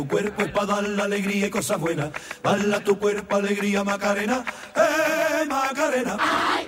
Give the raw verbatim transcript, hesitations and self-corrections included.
Tu cuerpo es para dar la alegría y cosas buenas. Bala tu cuerpo, alegría, Macarena. ¡Eh, Macarena! ¡Ay!